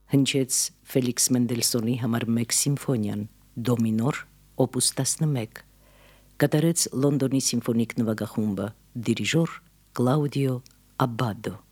հնչեց Ֆելիքս Մենդելսոնի համար 1 սիմֆոնիան, դո մինոր, օպուս 11, կատարեց Լոնդոնի սիմֆոնիկ նվագախումբը, դիրիժոր Կլաուդիո Աբադո։